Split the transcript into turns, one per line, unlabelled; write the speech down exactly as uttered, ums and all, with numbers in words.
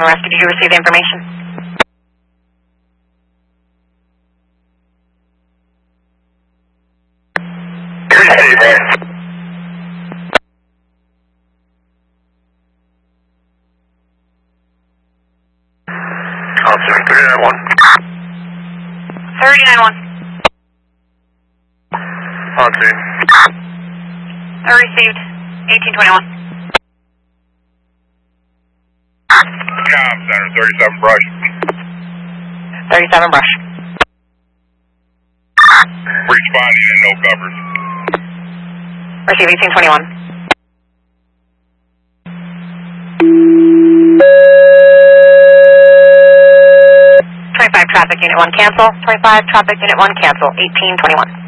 arrested. Did you receive the information?
Received it. Officer, three nine one.
thirty nine one.
On scene.
I received. eighteen twenty-one.
Com Center, thirty-seven Brush.
thirty-seven Brush.
Responding and no covers.
Receive eighteen twenty-one. twenty-five traffic unit one cancel. twenty-five traffic unit one cancel. eighteen twenty-one.